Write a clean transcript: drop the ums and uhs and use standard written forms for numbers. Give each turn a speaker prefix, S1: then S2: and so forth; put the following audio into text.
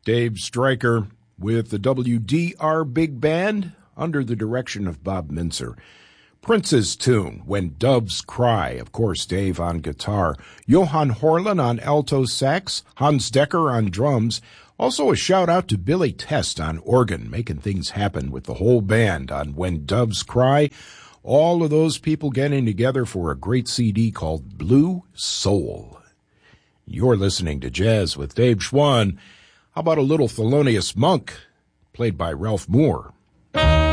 S1: Dave Stryker with the WDR Big Band under the direction of Bob Minzer. Prince's tune, When Doves Cry, of course, Dave on guitar, Johan Horlin on alto sax, Hans Decker on drums. Also a shout-out to Billy Test on organ, making things happen with the whole band on When Doves Cry. All of those people getting together for a great CD called Blue Soul. You're listening to Jazz with Dave Schwann. How about a little Thelonious Monk, played by Ralph Moore?